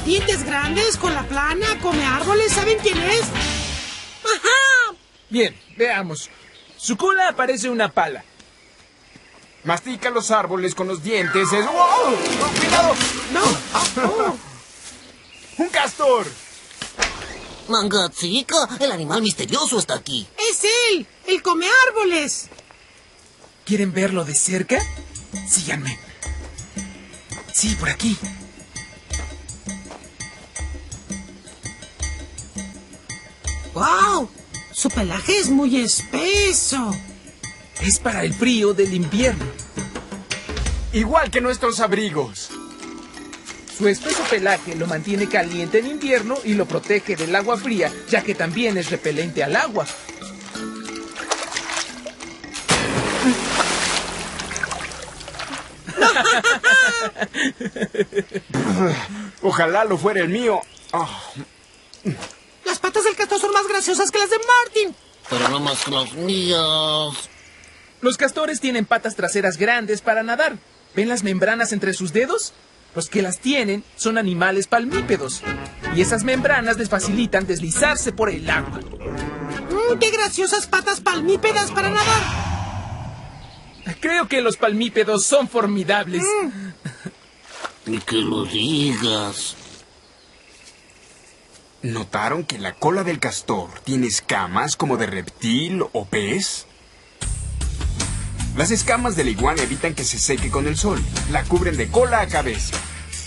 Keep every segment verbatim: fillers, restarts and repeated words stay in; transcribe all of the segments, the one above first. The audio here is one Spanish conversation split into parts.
Dientes grandes, cola plana, come árboles, ¿saben quién es? ¡Ajá! Bien, veamos. Su cola parece una pala. Mastica los árboles con los dientes. Es... ¡Wow! ¡Oh, ¡cuidado! No. Oh. ¡Un castor! Mangatsica, el animal misterioso está aquí. Es él, el come árboles. ¿Quieren verlo de cerca? Síganme. Sí, por aquí. ¡Wow! Su pelaje es muy espeso. Es para el frío del invierno. Igual que nuestros abrigos. Su espeso pelaje lo mantiene caliente en invierno y lo protege del agua fría, ya que también es repelente al agua. Ojalá lo fuera el mío. Oh. Las patas del castor son más graciosas que las de Martin. Pero no más que las mías. Los castores tienen patas traseras grandes para nadar. ¿Ven las membranas entre sus dedos? Los que las tienen son animales palmípedos. Y esas membranas les facilitan deslizarse por el agua. Mm, ¡Qué graciosas patas palmípedas para nadar! Creo que los palmípedos son formidables. Mm. Ni que lo digas. ¿Notaron que la cola del castor tiene escamas como de reptil o pez? Las escamas de la iguana evitan que se seque con el sol. La cubren de cola a cabeza.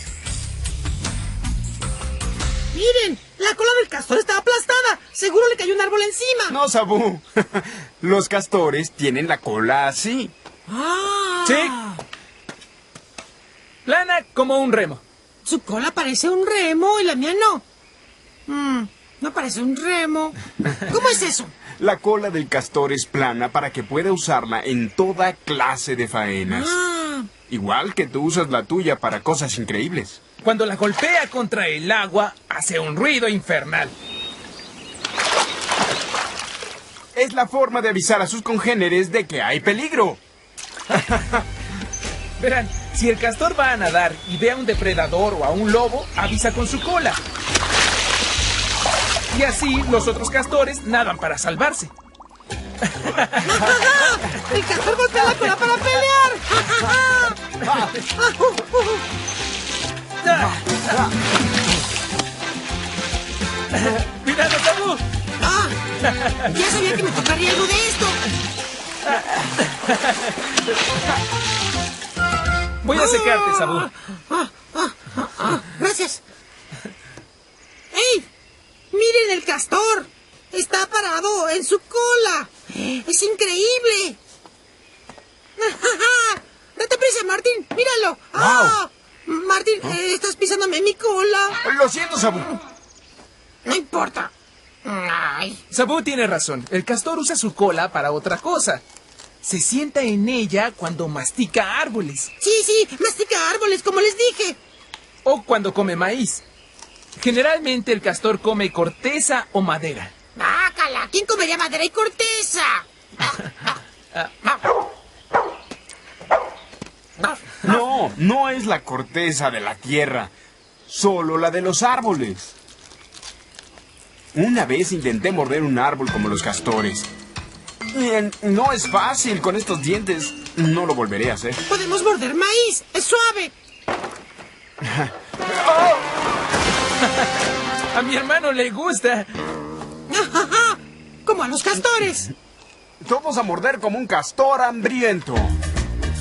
¡Miren! ¡La cola del castor está aplastada! ¡Seguro le cayó un árbol encima! No, Sabú. Los castores tienen la cola así. ¡Ah! Sí. Plana como un remo. Su cola parece un remo y la mía no. Mm, no parece un remo. ¿Cómo es eso? La cola del castor es plana para que pueda usarla en toda clase de faenas. Ah. Igual que tú usas la tuya para cosas increíbles. Cuando la golpea contra el agua, hace un ruido infernal. Es la forma de avisar a sus congéneres de que hay peligro. Verán, si el castor va a nadar y ve a un depredador o a un lobo, avisa con su cola. Y así los otros castores nadan para salvarse. ¡El castor voltea la cola para pelear! ¡Cuidado, Sabú! ¡Ah! Ya sabía que me tocaría algo de esto. Voy a secarte, Sabú. Ah, ah, ah, ah, gracias. ¡Ey! ¡Miren el castor! Está parado en su cola. ¡Es increíble! ¡Date prisa, Martín! ¡Míralo! ¡Ah! Martín, eh, estás pisándome mi cola. Lo siento, Sabú. No importa. Ay. Sabú tiene razón. El castor usa su cola para otra cosa. Se sienta en ella cuando mastica árboles. Sí, sí, mastica árboles, como les dije. O cuando come maíz. Generalmente el castor come corteza o madera. ¡Bácala! ¿Quién comería madera y corteza? No, no es la corteza de la tierra, solo la de los árboles. Una vez intenté morder un árbol como los castores. Eh, No es fácil con estos dientes. No lo volveré a hacer. Podemos morder maíz, es suave. A mi hermano le gusta. Como a los castores. Todos a morder como un castor hambriento.